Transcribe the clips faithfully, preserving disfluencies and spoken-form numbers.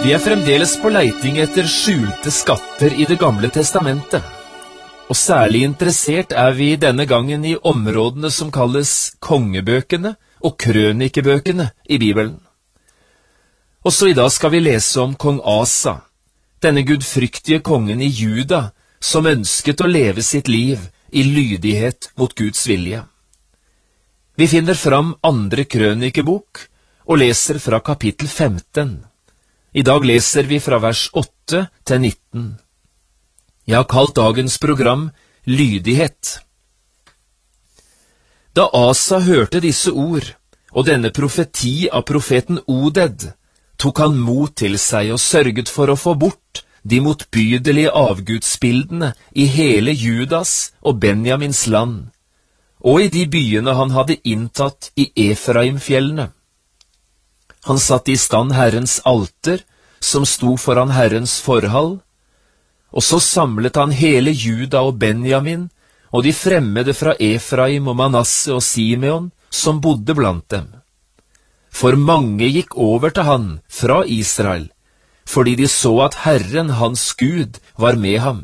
Vi er fremdeles på leiting etter skjulte skatter i Det gamle testamentet, og særlig interessert er vi denne gangen i områdene som kalles kongebøkene og krønikebøkene i Bibelen. Også i dag skal vi lese om kong Asa, denne gudfryktige kongen i Juda, som ønsket å leve sitt liv i lydighet mot Guds vilje. Vi finner fram andre krønikebok og leser fra kapittel femten. I dag leser vi fra vers åtte til nitten. Jeg har kalt dagens program Lydighet. Da Asa hørte disse ord, og denne profeti av profeten Oded, tok han mot til seg og sørget for å få bort de motbydelige avgudsbildene i hele Judas og Benjamins land, og i de byene han hadde inntatt i Efraimfjellene. Han satte i stand Herrens alter, som sto foran Herrens forhall, og så samlet han hele Juda og Benjamin, og de fremmede fra Efraim og Manasse og Simeon, som bodde blant dem. For mange gikk over til han fra Israel, fordi de så at Herren, hans Gud, var med ham.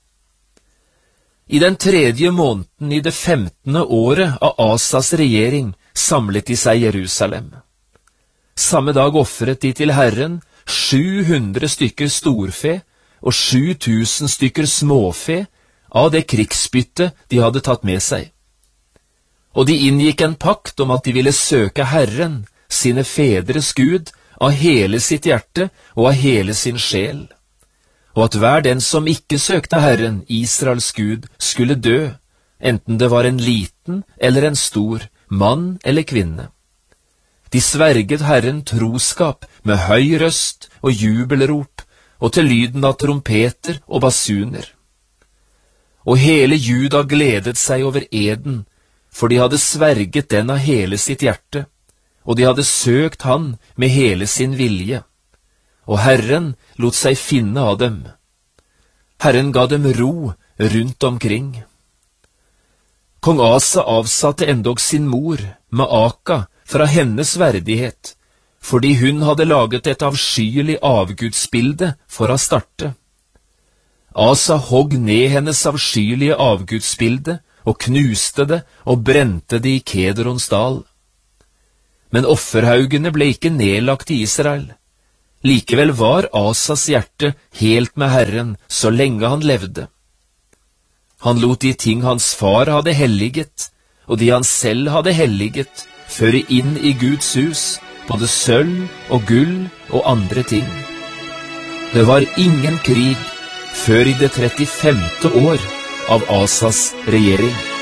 I den tredje måneden i det femtende året av Asas regjering samlet de seg Jerusalem. Samme dag offret de til Herren sju hundre stykker storfe og sju tusen stykker småfe av det krigsbytte de hadde tatt med seg. Og de inngikk en pakt om at de ville søke Herren, sine fedres Gud, av hele sitt hjerte og av hele sin sjel, og at hver den som ikke søkte Herren, Israels Gud, skulle dø, enten det var en liten eller en stor, mann eller kvinne. De sverget Herren troskap med høy røst og jubelrop, og til lyden av trompeter og basuner. Og hele Juda gledet seg over eden, for de hadde sverget den av hele sitt hjerte, og de hadde søkt han med hele sin vilje, og Herren lot seg finne av dem. Herren ga dem ro rundt omkring. Kong Asa avsatte endog sin mor, Maaka, fra hennes verdighet, fordi hun hadde laget et avskyelig avgudsbilde for å starte. Asa hogg ned hennes avskyelige avgudsbilde og knuste det og brente det i Kedrons dal. Men offerhaugene ble ikke nedlagt i Israel. Likevel var Asas hjerte helt med Herren så lenge han levde. Han lot de ting hans far hadde helliget, og de han selv hadde helliget, føre inn i Guds hus, både sølv og gull og andre ting. Det var ingen krig før i det trettifemte år av Asas regjering.